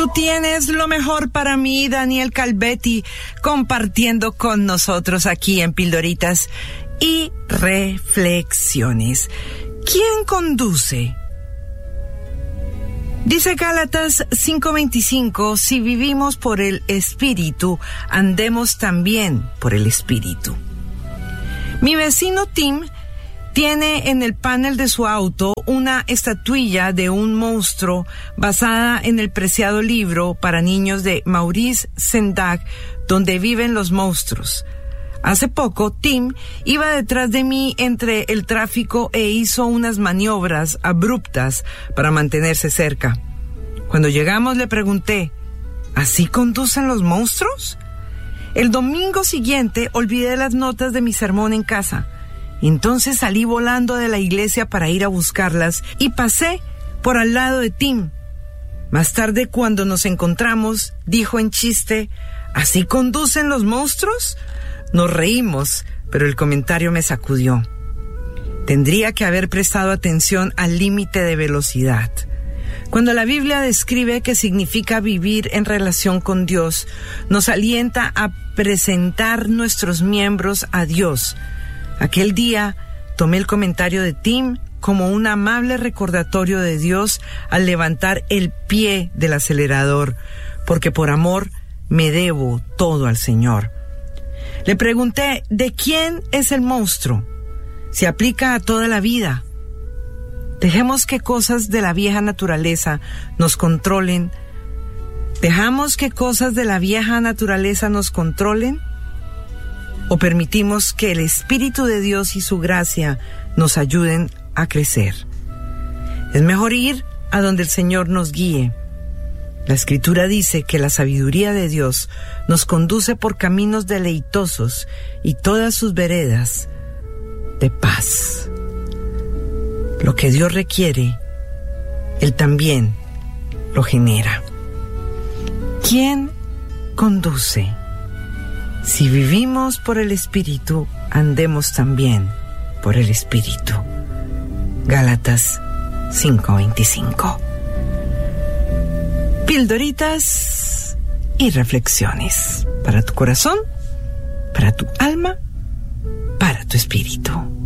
Tú tienes lo mejor para mí, Daniel Calvetti, compartiendo con nosotros aquí en Pildoritas y Reflexiones. ¿Quién conduce? Dice Gálatas 5:25, si vivimos por el Espíritu, andemos también por el Espíritu. Mi vecino Tim tiene en el panel de su auto una estatuilla de un monstruo basada en el preciado libro para niños de Maurice Sendak, donde viven los monstruos. Hace poco, Tim iba detrás de mí entre el tráfico e hizo unas maniobras abruptas para mantenerse cerca. Cuando llegamos le pregunté, ¿así conducen los monstruos? El domingo siguiente olvidé las notas de mi sermón en casa. Entonces salí volando de la iglesia para ir a buscarlas y pasé por al lado de Tim. Más tarde, cuando nos encontramos, dijo en chiste, ¿así conducen los monstruos? Nos reímos, pero el comentario me sacudió. Tendría que haber prestado atención al límite de velocidad. Cuando la Biblia describe qué significa vivir en relación con Dios, nos alienta a presentar nuestros miembros a Dios. Aquel día tomé el comentario de Tim como un amable recordatorio de Dios al levantar el pie del acelerador, porque por amor me debo todo al Señor. Le pregunté, ¿de quién es el monstruo? Se aplica a toda la vida. Dejemos que cosas de la vieja naturaleza nos controlen. ¿Dejamos que cosas de la vieja naturaleza nos controlen? ¿O permitimos que el Espíritu de Dios y su gracia nos ayuden a crecer? Es mejor ir a donde el Señor nos guíe. La Escritura dice que la sabiduría de Dios nos conduce por caminos deleitosos y todas sus veredas de paz. Lo que Dios requiere, Él también lo genera. ¿Quién conduce? Si vivimos por el Espíritu, andemos también por el Espíritu. Gálatas 5:25. Pildoritas y reflexiones para tu corazón, para tu alma, para tu espíritu.